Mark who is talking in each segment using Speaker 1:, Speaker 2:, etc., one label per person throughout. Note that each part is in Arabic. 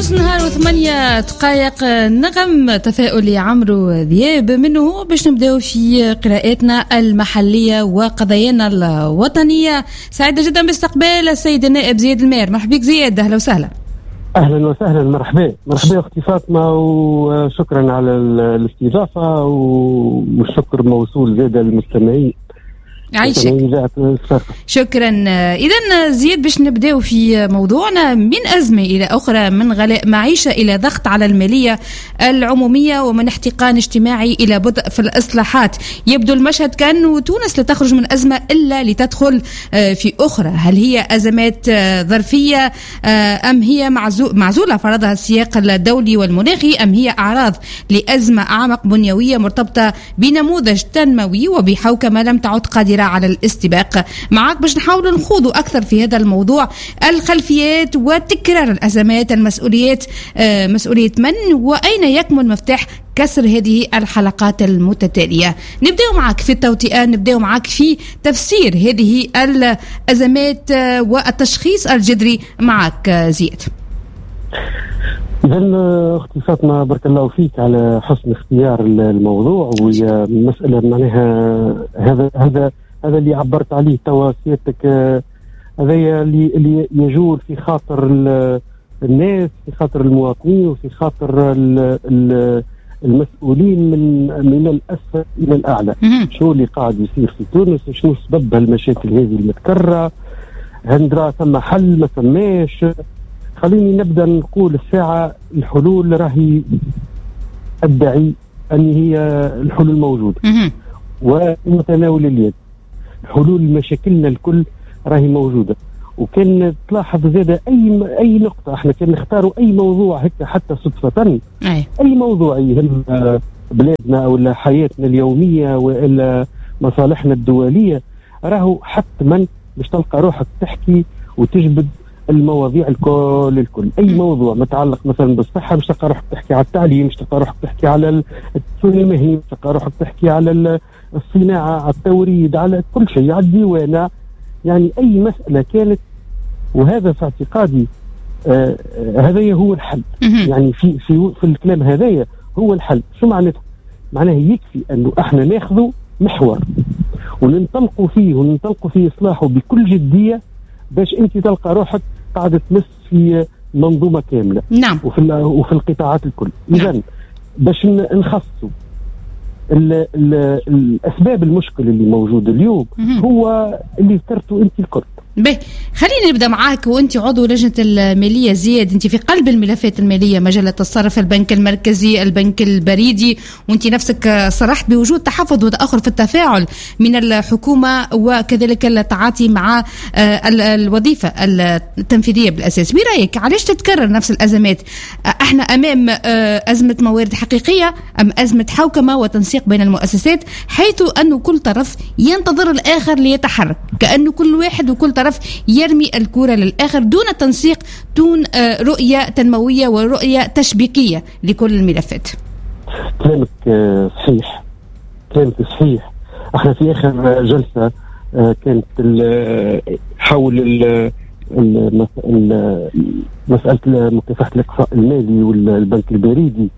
Speaker 1: نهار و8 دقائق. نغم تفاؤلي عمرو ذياب منه باش نبداو في قراءاتنا المحلية وقضايانا الوطنية. سعيدة جدا باستقبال السيد النائب زياد المير. مرحبا بك زياد، أهلا وسهلا.
Speaker 2: أهلا وسهلا، مرحبا أختي فاطمة، وشكرا على الاستضافة، والشكر موصول زيادة للمستمعين.
Speaker 1: عايشك، شكرا. إذن زياد باش نبداو في موضوعنا، من أزمة إلى أخرى، من غلاء معيشة إلى ضغط على المالية العمومية، ومن احتقان اجتماعي إلى بدء في الإصلاحات. يبدو المشهد كأنه تونس لا تخرج من أزمة إلا لتدخل في أخرى. هل هي أزمات ظرفية أم هي معزولة فرضها السياق الدولي والمناخي، أم هي أعراض لأزمة أعمق بنيوية مرتبطة بنموذج تنموي وبحوكمة لم تعد قادرة على الاستباق؟ معك باش نحاول نخوض أكثر في هذا الموضوع، الخلفيات وتكرار الأزمات، المسؤوليات، مسؤولية من، وأين يكمن مفتاح كسر هذه الحلقات المتتالية. نبدأ معك في التوطئة، نبدأ معك في تفسير هذه الأزمات والتشخيص الجذري. معك زياد.
Speaker 2: إذن أختي فاطمة، بارك الله فيك على حسن اختيار الموضوع، وهي مسألة معناها هذا اللي عبرت عليه توا سيادتك، هذا اللي يجول في خاطر الناس، في خاطر المواطنين، وفي خاطر المسؤولين من الأسفل إلى الأعلى. شو اللي قاعد يصير في تونس، شنو سبب هالمشاكل هذه المتكررة، هندرا ثم حل ما ثماش. خليني نبدأ نقول الساعة الحلول راهي أدعي أن هي الحلول موجودة ومتناول اليد. حلول مشاكلنا الكل راهي موجودة، وكان تلاحظ زيادة أي نقطة احنا كان نختاروا أي موضوع هكا حتى صدفة، أي موضوع يهم بلادنا أو حياتنا اليومية وإلا مصالحنا الدولية، راهو حتما مش تلقى روحك تحكي وتجبد المواضيع الكل. أي موضوع متعلق مثلا بالصحة مش تلقى روحك تحكي على التعليم، مش تلقى روحك تحكي على التسويق المهني، مش تلقى روحك تحكي على الصناعة، على التوريد، على كل شيء، على الديوانة. يعني أي مسألة كانت، وهذا في اعتقادي هذا هو الحل. يعني في الكلام هذايا هو الحل. شو معناته؟ معناه يكفي أنه احنا ناخذه محور وننطلقوا فيه إصلاحه بكل جدية، باش انت تلقى روحك قاعدة تمس في منظومة كاملة.
Speaker 1: نعم.
Speaker 2: وفي القطاعات الكل. إذن باش نخصصوا الأسباب المشكلة اللي موجودة اليوم هو اللي ذكرته انت الكل.
Speaker 1: خلينا نبدأ معاك، وانت عضو لجنة المالية زياد، انت في قلب الملفات المالية، مجلة الصرف، البنك المركزي، البنك البريدي، وانت نفسك صرحت بوجود تحفظ وتأخر في التفاعل من الحكومة، وكذلك التعاطي مع الوظيفة التنفيذية بالأساس. برأيك علاش تتكرر نفس الأزمات؟ احنا أمام أزمة موارد حقيقية أم أزمة حوكمة وتنسيق بين المؤسسات، حيث أن كل طرف ينتظر الآخر ليتحرك، كأنه كل واحد وكل طرف يرمي الكرة للآخر دون تنسيق، دون رؤية تنموية ورؤية تشبيكية لكل الملفات؟
Speaker 2: كلامك صحيح. احنا في آخر جلسة كانت حول مسألة مكافحة الإقصاء المالي والبنك البريدي.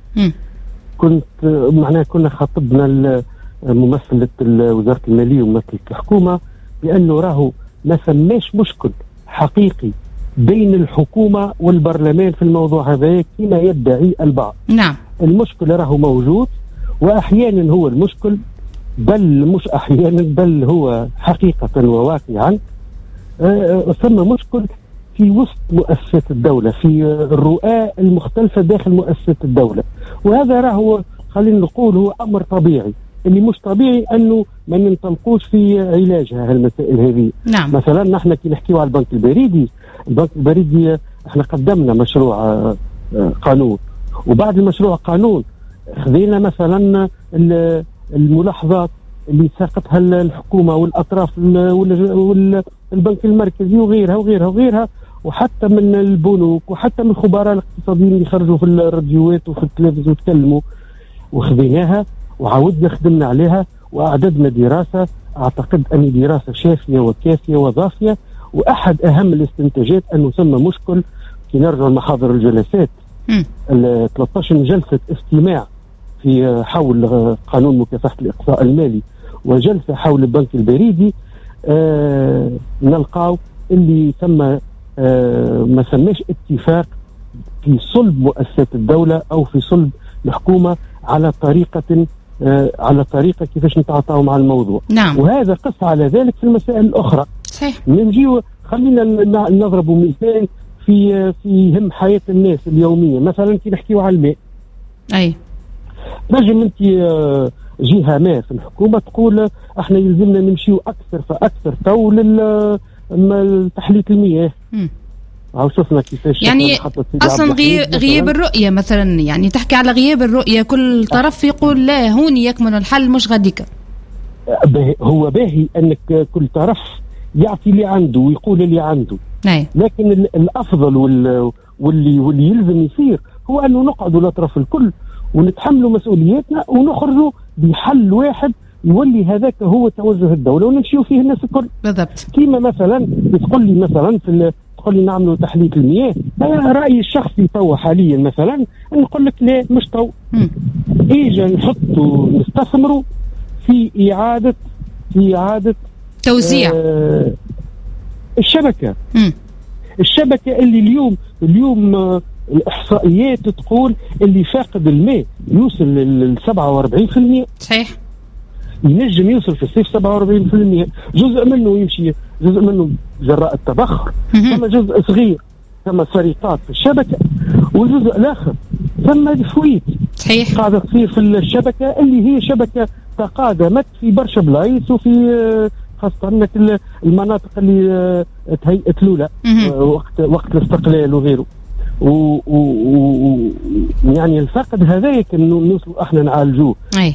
Speaker 2: كنا خاطبنا ممثلة وزارة المالية وممثلة الحكومة بأنه راهو ما سماش مشكل حقيقي بين الحكومة والبرلمان في الموضوع هذا كما يدعي البعض.
Speaker 1: نعم.
Speaker 2: المشكل راهو موجود، وأحيانا هو المشكل، بل مش أحيانا بل هو حقيقة وواقعا ثم مشكل في وسط مؤسسات الدولة، في الرؤى المختلفة داخل مؤسسات الدولة. وهذا راهو خلينا نقول هو أمر طبيعي. اللي مش طبيعي أنه ما ننطلقوش في علاجها هالمسائل هذه.
Speaker 1: نعم.
Speaker 2: مثلا نحن كي نحكيو على البنك البريدي احنا قدمنا مشروع قانون، وبعد المشروع قانون خذينا مثلا الملاحظات اللي ساقتها الحكومة والأطراف والبنك المركزي وغيرها، وحتى من البنوك وحتى من الخبراء الاقتصاديين اللي خرجوا في الراديوات وفي التلفزيون وتكلموا، وخذيناها وعاودنا خدمنا عليها وأعددنا دراسة. أعتقد أن دراسة شافية وكافية وضافية، وأحد أهم الاستنتاجات أنه ثم مشكل كي نرجع لمحاضر الجلسات 13 جلسة استماع في حول قانون مكافحة الإقصاء المالي وجلسة حول البنك البريدي، نلقاو اللي ثم ما سماش اتفاق في صلب مؤسسات الدولة أو في صلب الحكومة على طريقة كيفاش نتعاطاو مع الموضوع.
Speaker 1: نعم.
Speaker 2: وهذا قص على ذلك في المسائل الأخرى.
Speaker 1: صحيح.
Speaker 2: نجيو خلينا نضرب مثال في هم حياة الناس اليومية، مثلا كي نحكيو على الماء.
Speaker 1: أي.
Speaker 2: نجم أنت جهة ما في الحكومة تقول احنا يلزمنا نمشيو أكثر فأكثر تو لتحلية المياه. أو شفنا كيفاش
Speaker 1: يعني أصلا غياب الرؤية مثلا، يعني تحكي على غياب الرؤية، كل طرف يقول لا هوني يكمن الحل مش غاديك.
Speaker 2: هو باهي أنك كل طرف يعطي اللي عنده ويقول اللي عنده.
Speaker 1: أي.
Speaker 2: لكن الأفضل واللي يلزم يصير هو أنه نقعدوا الأطراف الكل ونتحملوا مسؤولياتنا ونخرجوا بحل واحد يولي هذاك هو توجه الدولة ونمشيوا فيه الناس الكل.
Speaker 1: بالضبط.
Speaker 2: كيما مثلا تقول لي مثلا تقول لي نعملوا تحلية المياه، أنا رأيي الشخصي تو حاليا مثلا نقول لك لا مش تو. إيجا نحطوا نستثمروا في إعادة
Speaker 1: توزيع
Speaker 2: الشبكة. الشبكة اللي اليوم الإحصائيات تقول اللي فاقد الماء يوصل ل 47%.
Speaker 1: صحيح.
Speaker 2: ينجم يوصل في الصيف 47%. جزء منه يمشي، جزء منه جراء التبخر، ثم جزء صغير ثم سرقات في الشبكة، والجزء الآخر ثم تفويت.
Speaker 1: صحيح.
Speaker 2: قاعدة تصير في الشبكة اللي هي شبكة تقادمت في برشا بلايص وفي خاصة المناطق اللي تهيئت لولا وقت الاستقلال وغيره. يعني الفقد هذاك نوصلوا احنا نعالجوه.